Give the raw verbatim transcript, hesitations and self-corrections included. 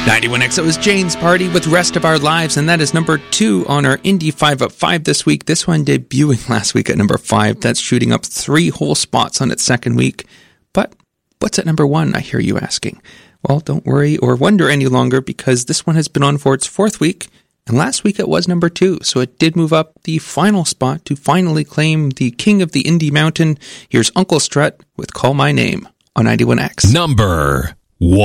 ninety-one X, it was Jane's Party with Rest of Our Lives, and that is number two on our Indie five up five this week. This one debuting last week at number five. That's shooting up three whole spots on its second week. But what's at number one, I hear you asking? Well, don't worry or wonder any longer, because this one has been on for its fourth week, and last week it was number two, so it did move up the final spot to finally claim the king of the Indie Mountain. Here's Uncle Strut with Call My Name on ninety-one X. Number